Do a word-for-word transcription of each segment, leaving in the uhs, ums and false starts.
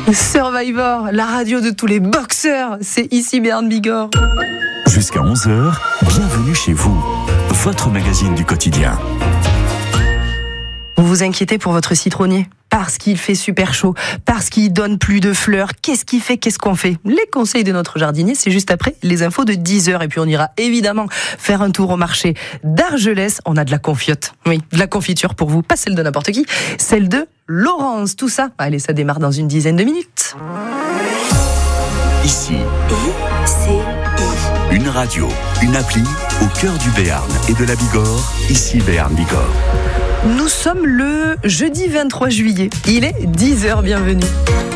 Survivor, la radio de tous les boxeurs, c'est ici Béarn Bigorre. Jusqu'à onze heures, bienvenue chez vous, votre magazine du quotidien. Vous vous inquiétez pour votre citronnier ? Parce qu'il fait super chaud, parce qu'il donne plus de fleurs. Qu'est-ce qu'il fait ? Qu'est-ce qu'on fait ? Les conseils de notre jardinier, c'est juste après les infos de dix heures. Et puis on ira évidemment faire un tour au marché d'Argelès. On a de la confiote, oui, de la confiture pour vous, pas celle de n'importe qui, celle de Laurence. Tout ça, allez, ça démarre dans une dizaine de minutes. Ici, I C I. Une radio, une appli au cœur du Béarn et de la Bigorre. Ici Béarn Bigorre. Nous sommes le jeudi vingt-trois juillet. Il est dix heures, bienvenue.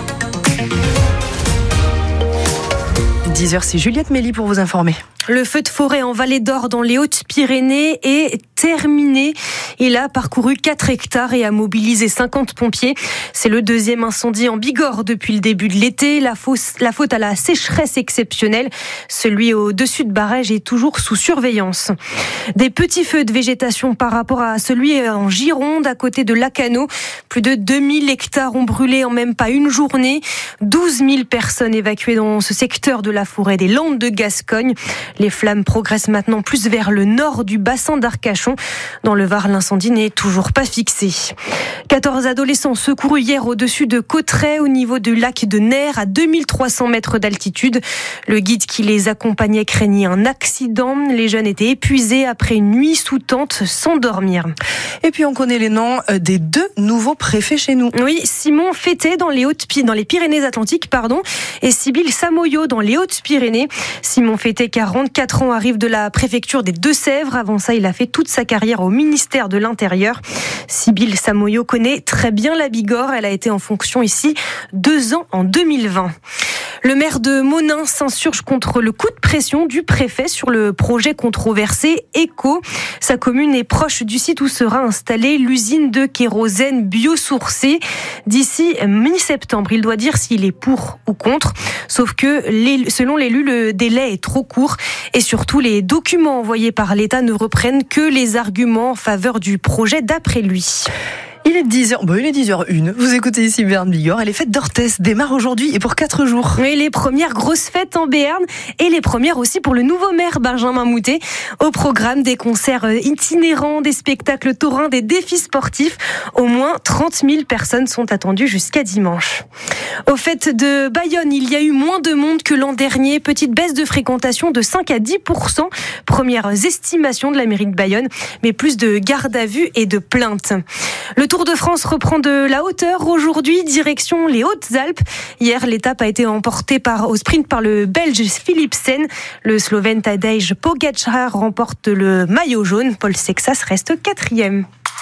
dix heures, c'est Juliette Mélie pour vous informer. Le feu de forêt en Vallée d'Or dans les Hautes-Pyrénées est terminé. Il a parcouru quatre hectares et a mobilisé cinquante pompiers. C'est le deuxième incendie en Bigorre depuis le début de l'été. La, fausse, la faute à la sécheresse exceptionnelle. Celui au-dessus de Barège est toujours sous surveillance. Des petits feux de végétation par rapport à celui en Gironde, à côté de Lacano. Plus de deux mille hectares ont brûlé en même pas une journée. douze mille personnes évacuées dans ce secteur de la forêt des Landes de Gascogne. Les flammes progressent maintenant plus vers le nord du bassin d'Arcachon. Dans le Var, l'incendie n'est toujours pas fixé. quatorze adolescents secourus hier au-dessus de Cauterets, au niveau du lac de Nère, à deux mille trois cents mètres d'altitude. Le guide qui les accompagnait craignait un accident. Les jeunes étaient épuisés après une nuit sous tente sans dormir. Et puis on connaît les noms des deux nouveaux préfets chez nous. Oui, Simon Fété dans les Hautes dans les Pyrénées-Atlantiques, pardon, et Sybille Samoyo dans les Hautes-Pyrénées. Simon Fété, quarante-quatre ans, arrive de la préfecture des Deux-Sèvres. Avant ça, il a fait toute sa carrière au ministère de l'Intérieur. Sybille Samoyo connaît très bien la Bigorre. Elle a été en fonction ici deux ans en deux mille vingt. Le maire de Monin s'insurge contre le coup de pression du préfet sur le projet controversé Eco. Sa commune est proche du site où sera installée l'usine de kérosène biosourcé. D'ici mi-septembre, il doit dire s'il est pour ou contre. Sauf que, selon l'élu, le délai est trop court. Et surtout, les documents envoyés par l'État ne reprennent que les arguments en faveur du projet d'après lui. Il est dix heures, bon, il est dix heures une. Vous écoutez ici Béarn Bigorre et les fêtes d'Orthès démarrent aujourd'hui et pour quatre jours. Et les premières grosses fêtes en Béarn et les premières aussi pour le nouveau maire Benjamin Moutet. Au programme, des concerts itinérants, des spectacles taurins, des défis sportifs. Au moins trente mille personnes sont attendues jusqu'à dimanche. Aux fêtes de Bayonne, il y a eu moins de monde que l'an dernier. Petite baisse de fréquentation de cinq à dix pour cent. Premières estimations de la mairie de Bayonne, mais plus de garde à vue et de plaintes. Le Tour de France reprend de la hauteur aujourd'hui, direction les Hautes-Alpes. Hier, l'étape a été emportée par, au sprint par le Belge Philipsen. Le Slovène Tadej Pogačar remporte le maillot jaune. Paul Sexas reste quatrième.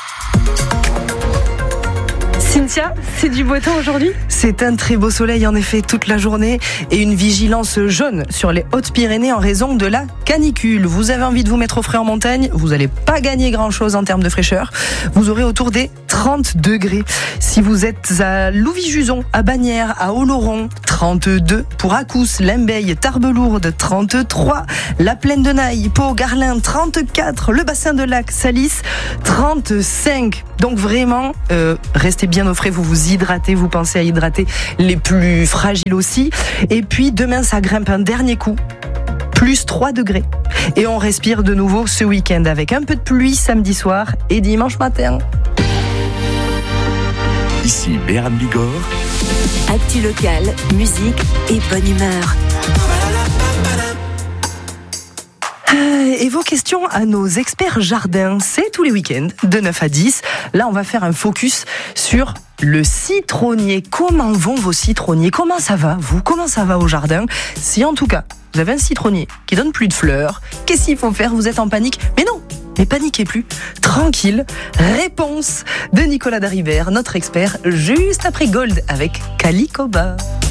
Cynthia, c'est du beau temps aujourd'hui ? C'est un très beau soleil en effet toute la journée et une vigilance jaune sur les Hautes-Pyrénées en raison de la canicule. Vous avez envie de vous mettre au frais en montagne, vous n'allez pas gagner grand chose en termes de fraîcheur. Vous aurez autour des trente degrés. Si vous êtes à Louvis-Juson, à Bagnères, à Oloron, trente-deux. Pour Accous, Limbeil, Tarbes-Lourdes, trente-trois. La Plaine de Naï, Pau, Garlin, trente-quatre. Le bassin de Lac, Salis, trente-cinq. Donc vraiment, euh, restez bien au frais, vous vous hydratez, vous pensez à hydrater les plus fragiles aussi. Et puis demain, ça grimpe un dernier coup. Plus trois degrés. Et on respire de nouveau ce week-end avec un peu de pluie samedi soir et dimanche matin. Ici Béarn Bigorre. Actu local, musique et bonne humeur. Et vos questions à nos experts jardins, c'est tous les week-ends de neuf à dix. Là, on va faire un focus sur le citronnier. Comment vont vos citronniers ? Comment ça va, vous ? Comment ça va au jardin ? Si en tout cas, vous avez un citronnier qui donne plus de fleurs, qu'est-ce qu'il faut faire ? Vous êtes en panique ? Mais non, mais paniquez plus. Tranquille. Réponse de Nicolas Daribert, notre expert, juste après Gold avec Calicoba.